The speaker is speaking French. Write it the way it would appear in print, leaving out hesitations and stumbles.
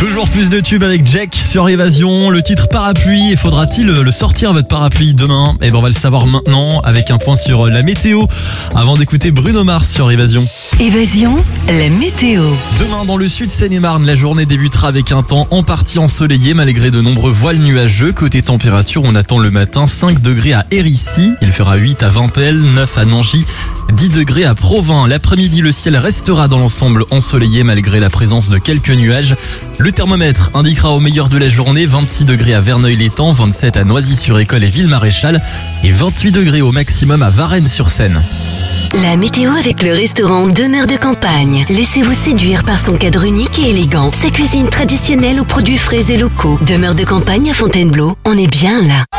Toujours plus de tubes avec Jack sur Évasion. Le titre Parapluie, et faudra-t-il le sortir votre parapluie demain? Eh ben on va le savoir maintenant avec un point sur la météo avant d'écouter Bruno Mars sur Évasion. Évasion, la météo. Demain dans le sud Seine-et-Marne, la journée débutera avec un temps en partie ensoleillé malgré de nombreux voiles nuageux. Côté température, on attend le matin 5 degrés à Hérisy, il fera 8 à Vimpel, 9 à Nangy, 10 degrés à Provins. L'après-midi, le ciel restera dans l'ensemble ensoleillé malgré la présence de quelques nuages. Le thermomètre indiquera au meilleur de la journée 26 degrés à Verneuil-l'Étang, 27 à Noisy-sur-École et Ville-Maréchal et 28 degrés au maximum à Varennes-sur-Seine. La météo avec le restaurant Demeure de Campagne. Laissez-vous séduire par son cadre unique et élégant. Sa cuisine traditionnelle aux produits frais et locaux. Demeure de Campagne à Fontainebleau, on est bien là.